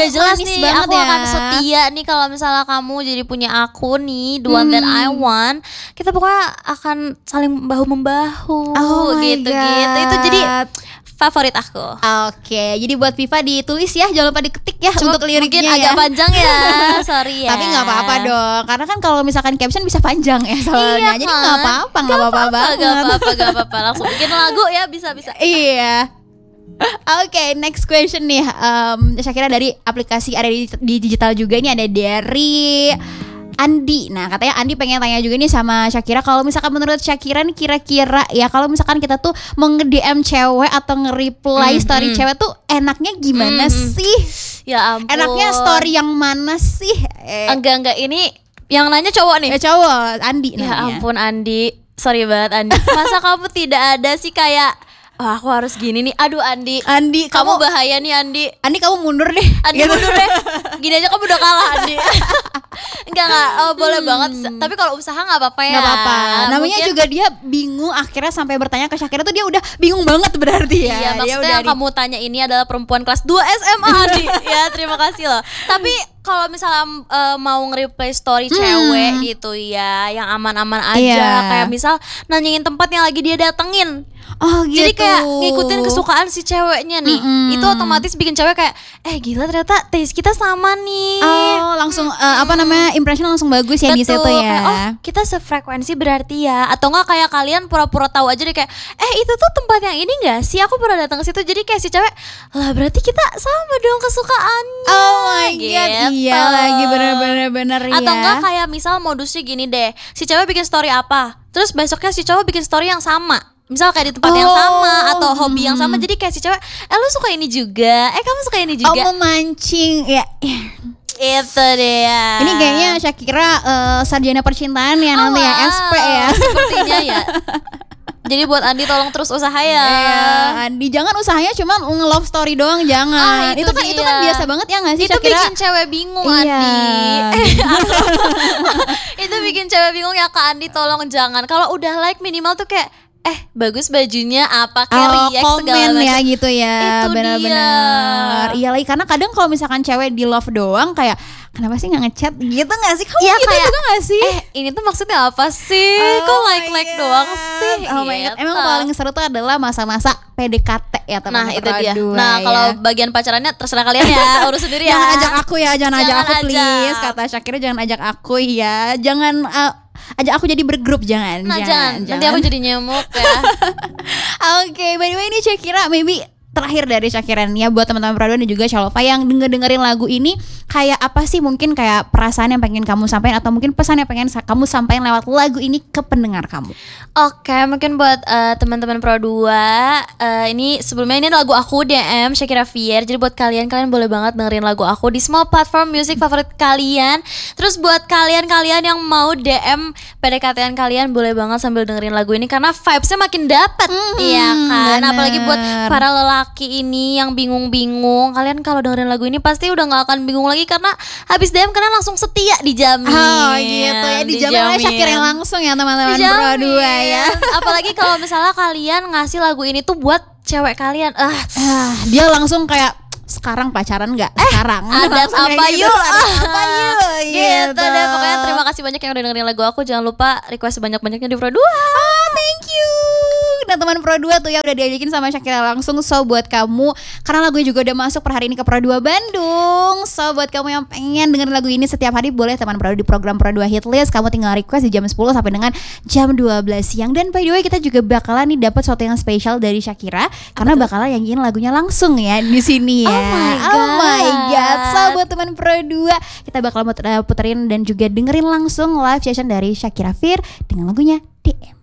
udah jelas nih aku ya. akan setia nih kalau misalnya kamu jadi punya aku nih, the one that I want. Kita pokoknya akan saling bahu membahu gitu. Itu jadi favorit aku. Oke, jadi buat Viva ditulis ya, jangan lupa diketik ya. Cuma untuk liriknya mungkin agak panjang ya. Sorry ya. Tapi nggak apa-apa dong, karena kan kalau misalkan caption bisa panjang ya soalnya. Iya, jadi nggak apa-apa banget. Gak apa-apa. Langsung bikin lagu ya, bisa. Iya. Oke, next question nih. Syakira dari aplikasi ada di digital juga, ini ada dari Andi. Nah, katanya Andi pengen tanya juga nih sama Syakira, kalau misalkan menurut Syakira nih kira-kira ya, kalau misalkan kita tuh mau nge-DM cewek atau nge-reply story cewek tuh enaknya gimana sih? Ya ampun. Enaknya story yang mana sih? Enggak, ini yang nanya cowok nih. Cowok, Andi namanya. Ya ampun Andi, sorry banget Andi. Masa kamu tidak ada sih kayak aku harus gini nih. Aduh Andi, kamu bahaya nih Andi. Andi kamu mundur deh. Andi mundur deh. Gini aja kamu udah kalah Andi. Enggak boleh banget. Tapi kalau usaha nggak apa-apa ya. Nggak apa-apa. Namanya mungkin juga dia bingung, akhirnya sampai bertanya ke Syakira tuh dia udah bingung banget berarti ya. Iya, maksudnya yang kamu tanya ini adalah perempuan kelas 2 SMA Andi. Ya terima kasih loh. Tapi kalau misalnya mau nge-replay story cewek gitu ya, yang aman-aman aja, kayak misal nanyain tempat yang lagi dia datengin. Oh gitu. Jadi kayak ngikutin kesukaan si ceweknya nih. Itu otomatis bikin cewek kayak gila ternyata taste kita sama nih. Oh langsung impression langsung bagus ya. Betul, di situ ya. Kayak, kita sefrekuensi berarti ya. Atau enggak kayak kalian pura-pura tahu aja deh kayak itu tuh tempat yang ini enggak sih? Aku pernah datang ke situ. Jadi kayak si cewek, lah berarti kita sama dong kesukaannya. Oh my god, iya lagi bener-bener ya. Atau enggak kayak misal modusnya gini deh, si cewek bikin story apa, terus besoknya si cowok bikin story yang sama. Misal kayak di tempat yang sama atau hobi yang sama. Jadi kayak si cewek, lu suka ini juga, kamu suka ini juga. Memancing ya. Itu deh ya. Ini kayaknya Syakira sarjana percintaan ya nanti ya, SP ya. Sepertinya ya. Jadi buat Andi tolong terus usaha ya. Andi jangan usahanya cuma nge-love story doang, jangan. Itu kan biasa banget ya nggak sih Itu Syakira? bikin cewek bingung Andi. Itu bikin cewek bingung ya Kak Andi, tolong jangan. Kalau udah like minimal tuh kayak bagus bajunya apa, kayak react segala macam ya gitu ya. Itu benar-benar. Iya lagi, karena kadang kalau misalkan cewek di love doang kayak kenapa sih nggak ngechat gitu nggak sih? Kamu gitu kayak, juga nggak sih? Ini tuh maksudnya apa sih? Kok like doang sih? Oh my god. Emang paling seru tuh adalah masa-masa PDKT ya teman-teman. Nah itu dia. Nah kalau bagian pacarannya terserah kalian ya, urus sendiri ya. Jangan ajak aku ya, jangan ajak aku please. Kata Syakira jangan ajak aku ya. Jangan ajak aku jadi bergrup, jangan. Jangan. Nanti aku jadi nyamuk ya. Oke, by the way ini Syakira maybe terakhir dari Syakira nih ya, buat teman-teman Peraduan dan juga Shalova yang dengerin lagu ini, kayak apa sih mungkin kayak perasaan yang pengen kamu sampaikan atau mungkin pesan yang pengen kamu sampaikan lewat lagu ini ke pendengar kamu? Oke, mungkin buat teman-teman Pro 2, ini sebelumnya ini lagu aku DM Syakira Fier. Jadi buat kalian boleh banget dengerin lagu aku di semua platform music favorit kalian. Terus buat kalian yang mau DM PDKT-an kalian, boleh banget sambil dengerin lagu ini karena vibes-nya makin dapet. Iya kan? Bener. Apalagi buat para lelaki ini yang bingung-bingung, kalian kalau dengerin lagu ini pasti udah gak akan bingung lagi karena habis DM kalian langsung setia, dijamin. Oh gitu ya, dijamin oleh Syakira yang langsung ya teman-teman Pro 2 ya. Apalagi kalau misalnya kalian ngasih lagu ini tuh buat cewek kalian, dia langsung kayak sekarang pacaran nggak? Sekarang adat apa gitu, yuk? Apa yuk? Gitu deh. Pokoknya terima kasih banyak yang udah dengerin lagu aku. Jangan lupa request sebanyak-banyaknya di Pro 2. Thank you. Nah teman Pro 2 tuh ya udah diajakin sama Syakira langsung. So buat kamu, karena lagunya juga udah masuk per hari ini ke Pro 2 Bandung. So buat kamu yang pengen dengerin lagu ini setiap hari, boleh teman Pro 2 di program Pro 2 Hitlist. Kamu tinggal request di jam 10 sampai dengan jam 12 siang. Dan by the way kita juga bakalan nih dapat sesuatu yang spesial dari Syakira, karena bakalan nyanyiin lagunya langsung ya di sini ya. Oh my god. So buat teman Pro 2, kita bakal puterin dan juga dengerin langsung live session dari Syakira Fir dengan lagunya DM.